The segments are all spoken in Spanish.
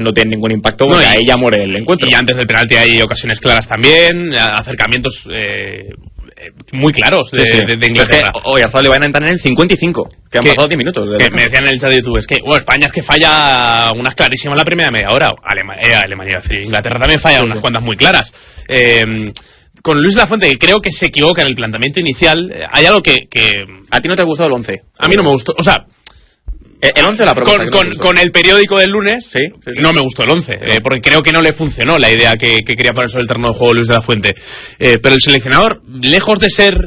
no tienen ningún impacto porque ahí ya muere el encuentro. Y antes del penalti hay ocasiones claras también, acercamientos muy claros de Inglaterra. Oyarzabal le van a entrar en el 55, que han pasado 10 minutos. Que me decían en el chat de YouTube, es que España es que falla unas clarísimas la primera media hora. Alemania, Inglaterra también falla unas cuantas muy claras. Con Luis de la Fuente, que creo que se equivoca en el planteamiento inicial, hay algo que... ¿A ti no te ha gustado el 11? A mí no me gustó, o sea... ¿El 11 la propuesta? Con el periódico del lunes, sí. No me gustó el 11, porque creo que no le funcionó la idea que quería poner sobre el terreno de juego Luis de la Fuente. Pero el seleccionador, lejos de ser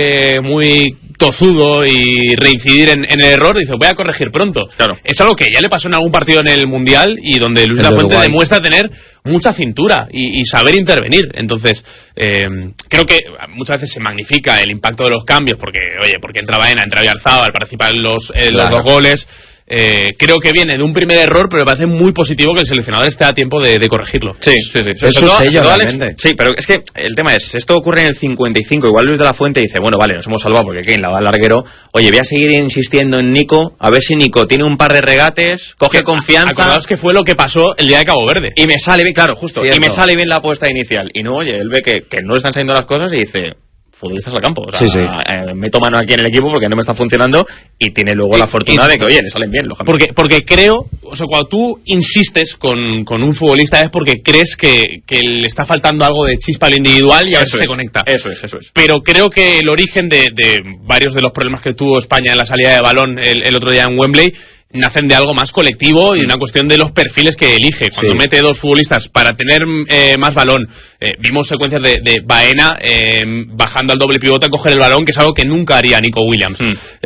muy tozudo y reincidir en el error, dice, voy a corregir pronto. Claro. Es algo que ya le pasó en algún partido en el Mundial y donde Luis de la Fuente demuestra tener mucha cintura y saber intervenir. Entonces, creo que muchas veces se magnifica el impacto de los cambios porque entra Baena, entra Oyarzabal, participa en los dos goles. Creo que viene de un primer error, pero me parece muy positivo que el seleccionador esté a tiempo de corregirlo. Sí. Eso es ello, realmente. Sí, pero es que el tema es, esto ocurre en el 55, igual Luis de la Fuente dice, bueno, vale, nos hemos salvado porque Kane la da al larguero, oye, voy a seguir insistiendo en Nico, a ver si Nico tiene un par de regates, coge confianza. Acordaos que fue lo que pasó el día de Cabo Verde. Y me sale bien, claro, justo, cierto. Y me sale bien la apuesta inicial. Y no, oye, él ve que no le están saliendo las cosas y dice... futbolistas al campo, o sea, meto mano aquí en el equipo porque no me está funcionando y tiene luego la fortuna de que, oye, le salen bien los cambios. Porque creo, o sea, cuando tú insistes con un futbolista es porque crees que le está faltando algo de chispa al individual y a veces se conecta. Eso es. Pero creo que el origen de varios de los problemas que tuvo España en la salida de balón el otro día en Wembley nacen de algo más colectivo y una cuestión de los perfiles que elige. Cuando mete dos futbolistas para tener más balón, vimos secuencias de Baena bajando al doble pivote a coger el balón, que es algo que nunca haría Nico Williams.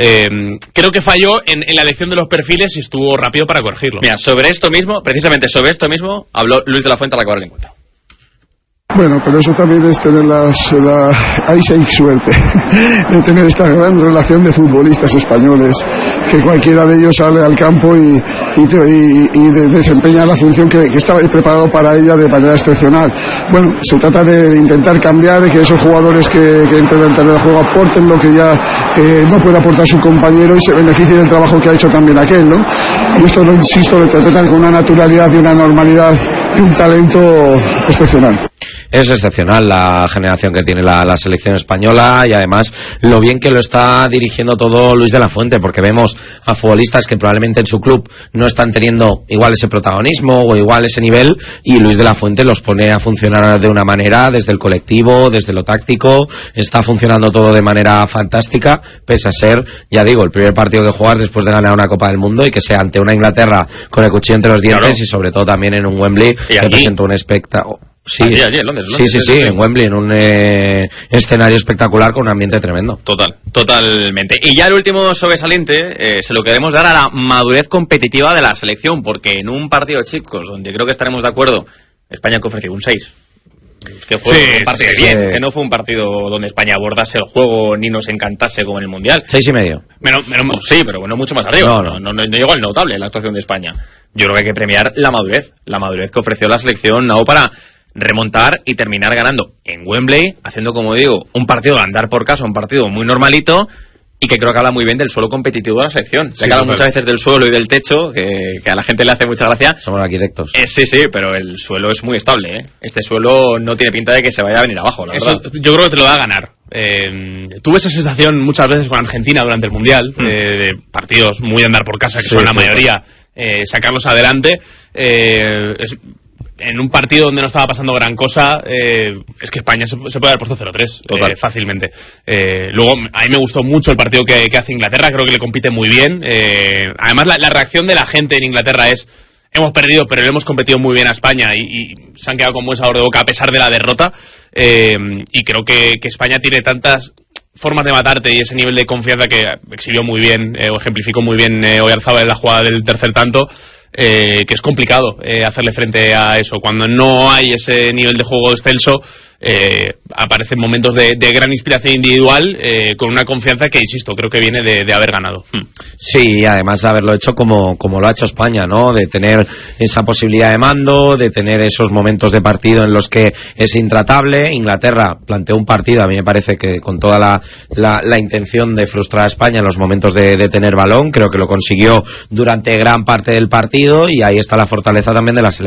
Creo que falló en la elección de los perfiles y estuvo rápido para corregirlo. Mira, precisamente sobre esto mismo, habló Luis de la Fuente al acabar el encuentro. Bueno, pero eso también es tener ahí sí hay suerte de tener esta gran relación de futbolistas españoles, que cualquiera de ellos sale al campo y desempeña la función que estaba preparado para ella de manera excepcional. Bueno, se trata de intentar cambiar, que esos jugadores que entren en el terreno de juego aporten lo que ya no puede aportar su compañero y se beneficien del trabajo que ha hecho también aquel, ¿no? Y esto, lo insisto, lo tratan con una naturalidad y una normalidad y un talento excepcional. Es excepcional la generación que tiene la selección española y además lo bien que lo está dirigiendo todo Luis de la Fuente, porque vemos a futbolistas que probablemente en su club no están teniendo igual ese protagonismo o igual ese nivel, y Luis de la Fuente los pone a funcionar de una manera, desde el colectivo, desde lo táctico, está funcionando todo de manera fantástica, pese a ser, ya digo, el primer partido que juegas después de ganar una Copa del Mundo y que sea ante una Inglaterra con el cuchillo entre los dientes, claro. Y sobre todo también en un Wembley que presenta un espectáculo. Sí, allí, en Londres, en Wembley, en un escenario espectacular con un ambiente tremendo. Totalmente. Y ya el último sobresaliente se lo queremos dar a la madurez competitiva de la selección, porque en un partido, chicos, donde creo que estaremos de acuerdo, España que ofreció un 6. Que fue un partido bien, que no fue un partido donde España abordase el juego ni nos encantase como en el Mundial. 6,5. Sí, pero bueno, mucho más arriba. No llegó al notable la actuación de España. Yo creo que hay que premiar la madurez que ofreció la selección Nao para remontar y terminar ganando en Wembley, haciendo, como digo, un partido de andar por casa, un partido muy normalito, y que creo que habla muy bien del suelo competitivo de la selección. Se habla muchas veces del suelo y del techo, que a la gente le hace mucha gracia. Somos arquitectos. Sí, pero el suelo es muy estable, ¿eh? Este suelo no tiene pinta de que se vaya a venir abajo, la verdad. Yo creo que te lo va a ganar. Tuve esa sensación muchas veces con Argentina durante el Mundial, de partidos muy de andar por casa, que son la mayoría, sacarlos adelante. En un partido donde no estaba pasando gran cosa, es que España se puede haber puesto 0-3 fácilmente. Luego, a mí me gustó mucho el partido que hace Inglaterra, creo que le compite muy bien. Además, la reacción de la gente en Inglaterra es: hemos perdido, pero le hemos competido muy bien a España y se han quedado con buen sabor de boca a pesar de la derrota. Y creo que España tiene tantas formas de matarte y ese nivel de confianza que exhibió muy bien, o ejemplificó muy bien Oyarzabal en la jugada del tercer tanto, que es complicado hacerle frente a eso. Cuando no hay ese nivel de juego excelso, aparecen momentos de gran inspiración individual, con una confianza que, insisto, creo que viene de haber ganado. Sí, además de haberlo hecho como lo ha hecho España, ¿no? De tener esa posibilidad de mando, de tener esos momentos de partido en los que es intratable. Inglaterra planteó un partido, a mí me parece que con toda la intención de frustrar a España en los momentos de tener balón. Creo que lo consiguió durante gran parte del partido, y ahí está la fortaleza también de la selección